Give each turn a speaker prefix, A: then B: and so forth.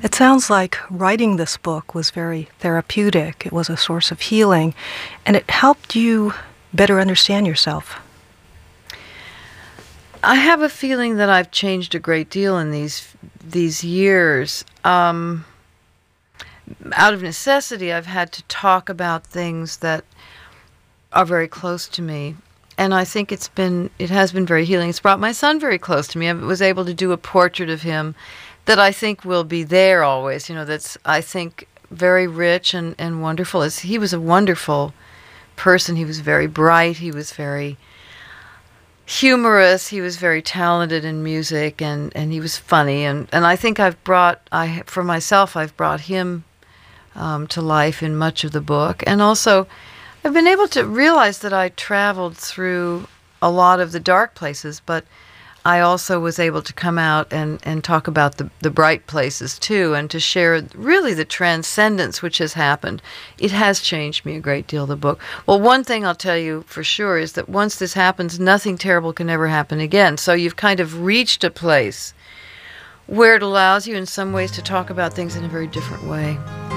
A: It sounds like writing this book was very therapeutic. It was a source of healing, and it helped you better understand yourself.
B: I have a feeling that I've changed a great deal in these years. Out of necessity, I've had to talk about things that are very close to me. And I think it has been very healing. It's brought my son very close to me. I was able to do a portrait of him that I think will be there always, that's, I think, very rich and wonderful. He was a wonderful person. He was very bright. He was very humorous. He was very talented in music, and he was funny. And I think for myself, I've brought him to life in much of the book. And also, I've been able to realize that I traveled through a lot of the dark places, but I also was able to come out and talk about the bright places too, and to share really the transcendence which has happened. It has changed me a great deal, the book. Well, one thing I'll tell you for sure is that once this happens, nothing terrible can ever happen again. So you've kind of reached a place where it allows you in some ways to talk about things in a very different way.